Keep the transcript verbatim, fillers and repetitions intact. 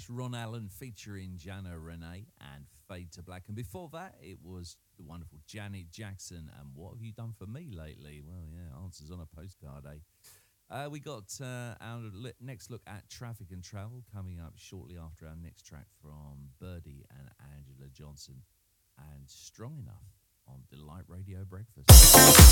That's Ron Allen featuring Jana Renee and Fade to Black. And before that, it was the wonderful Janet Jackson and What Have You Done For Me Lately? Well, yeah, answers on a postcard, eh? Uh, we got uh, our li- next look at traffic and travel coming up shortly after our next track from Birdie and Angela Johnson and Strong Enough on Delight Radio Breakfast.